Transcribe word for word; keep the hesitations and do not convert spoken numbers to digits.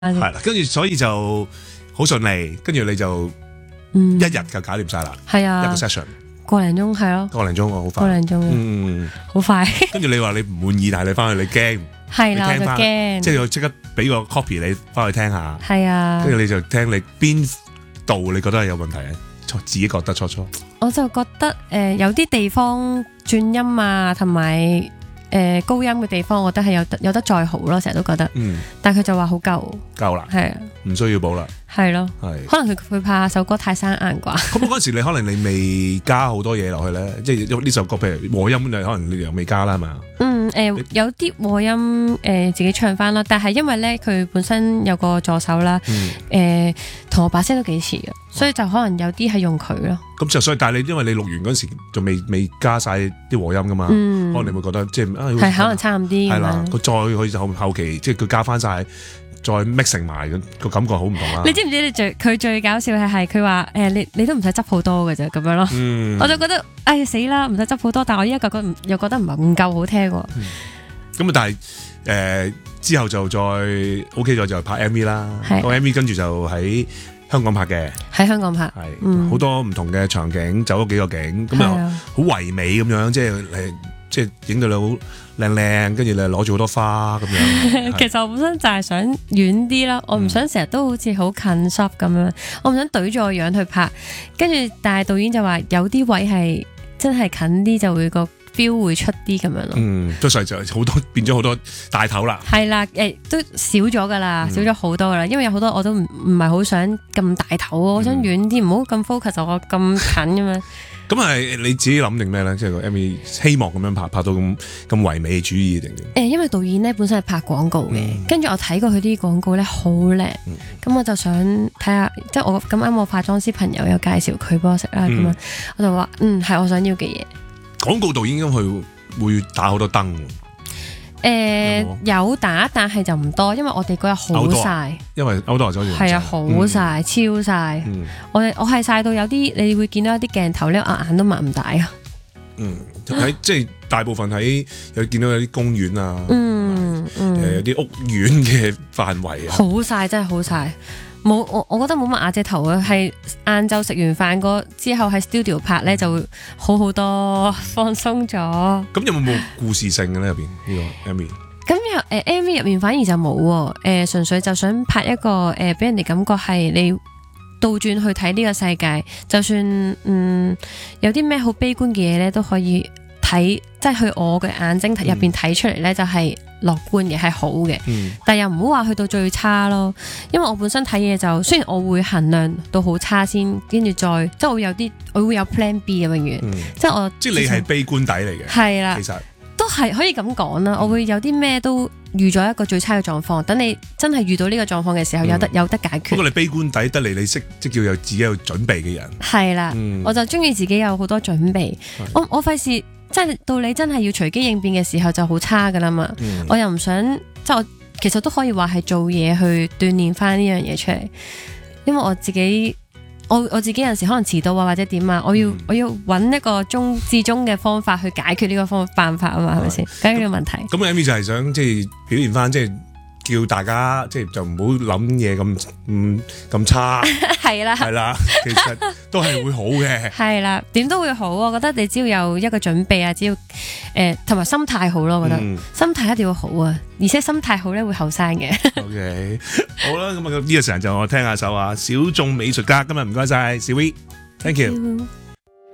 係啦，跟住所以就好順利，跟住你就一日就搞掂晒啦。 係啊， 一個 session 個零鐘係咯， 個零鐘我好快， 個零鐘嗯， 好快。 跟住你話你唔滿意，但係你翻去你驚， 係啦，我就你聽返驚， 即係我即刻俾個 copy 你翻去聽下， 係啊， 跟住你就聽你邊度你覺得係有問題咧？自己覺得初初， 我就覺得誒、呃、有啲地方轉音啊，同埋誒高音嘅地方，我覺得係有得有得再好咯，成日都覺得。 嗯， 但佢就話好夠， 夠啦， 係啊， 唔需要補啦， 係咯， 係。 可能佢佢怕首歌太生硬啩。 咁嗰陣時你可能你未加好多嘢落去咧，即係呢首歌譬如和音你可能你又未加啦嘛。 嗯誒、呃、有啲和音誒、呃、自己唱翻咯，但係因為咧佢本身有個助手啦，誒同、呃、我把聲都幾似嘅，所以就可能有啲係用佢咯。 咁就所以，但係你因為你錄完嗰陣時仲未未加晒啲和音噶嘛， 嗯、 可能你會覺得即係啊， 係可能差咁啲。 係啦，佢再去後後期即係佢加翻晒，再 mixing 埋個感覺好唔同啦。 你知唔知你最佢最搞笑嘅係佢話誒你你都唔使執好多嘅啫咁樣咯， 嗯、 我就覺得哎死啦唔使執好多，但係我依家覺得又覺得唔係唔夠好聽喎。咁啊、 嗯、但係誒、呃、之後就再 OK 咗就拍 M V 啦，個 M V 跟住就喺香港拍嘅， 喺香港拍， 係好、嗯、多唔同嘅場景，走咗幾個景，咁又好唯美咁樣，即係誒，即係影到你好靚靚，跟住你攞住好多花咁樣。 其實我本身就係想遠啲啦，我唔想成日都好似好近 shot 咁樣，我唔想對住個樣去拍，跟住但係導演就話有啲位係真係近啲就會個 feel 會出啲咁樣咯。 嗯，都所以就好多變咗好多大頭啦。係啦，誒都少咗噶啦，少咗好多噶啦，因為有好多我都唔唔係好想咁大頭，我想遠啲，唔好咁 focus 我咁近咁樣。 咁係你自己諗定咩咧？即係個 M V 希望咁樣拍，拍到咁咁唯美主義定點？ 誒，因為導演咧本身係拍廣告嘅，跟住、嗯、我睇過佢啲廣告咧好靚，咁、嗯、我就想睇下，即係我咁啱我化妝師朋友有介紹佢幫我識啦，咁樣、嗯、我就話嗯係我想要嘅嘢。廣告導演應該佢會打好多燈。 誒、呃、有，有打，但係就唔多，因為我哋嗰日好曬， 因為歐多就係啊，好曬，嗯、超曬。嗯、我我係曬到有啲，你會見到一啲鏡頭咧，我眼都擘唔大啊。 嗯，喺即係大部分喺有見到有啲公園啊， 嗯嗯， 誒有啲屋苑嘅範圍啊， 好曬，真係好曬。冇我，我覺得冇乜瓦遮頭啊，係晏晝食完飯個之後喺 studio 拍咧就會好好多，放鬆咗。 咁有冇冇故事性嘅咧入邊呢個 M V？ 咁又誒 M V 入面反而就冇喎，誒純粹就想拍一個誒俾人哋感覺係你倒轉去睇呢個世界，就算嗯有啲咩好悲觀嘅嘢咧都可以睇，即係去我嘅眼睛入邊睇出嚟咧就係樂觀嘅，係好嘅，嗯、但又唔好話去到最差咯。因為我本身睇嘢就雖然我會衡量到好差先，跟住再即係我會有啲我會有 plan B 嘅永遠，嗯、即係我即係你係悲觀底嚟嘅， 係啦， 其實都係可以咁講啦。我會有啲咩都預咗一個最差嘅狀況，等你真係遇到呢個狀況嘅時候，嗯、有得有得解決。不過你悲觀底得嚟，你識即叫有自己有準備嘅人，係啦， 嗯、我就中意自己有好多準備。嗯、我我費事。即係到你真係要隨機應變嘅時候就好差噶啦嘛，嗯、我又唔想即係我其實都可以話係做嘢去鍛煉翻呢樣嘢出嚟，因為我自己我我自己有陣時可能遲到啊或者點啊，我要、嗯、我要揾一個中至終嘅方法去解決呢個方辦法啊嘛，係咪先解決呢個問題？ 咁 M V 就係想即係表現翻即係。叫大家即係就唔好諗嘢咁嗯咁差，係啦係啦，其實都係會好嘅，係啦，點都會好。我覺得你只要有一個準備啊，只要誒同埋心態好咯，我覺得、嗯、心態一定要好啊，而且心態好咧會後生嘅。OK， 好啦，咁啊呢個時間就我聽下首啊，小眾美術家，今日唔該晒小 V，thank you。